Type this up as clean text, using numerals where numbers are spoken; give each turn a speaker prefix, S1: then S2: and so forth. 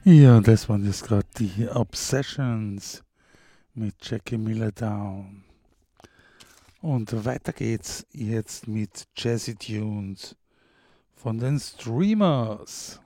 S1: Ja, das waren jetzt gerade die Obsessions mit Jackie Miller Down. Und weiter geht's jetzt mit Jazzy Tunes von den Streamers.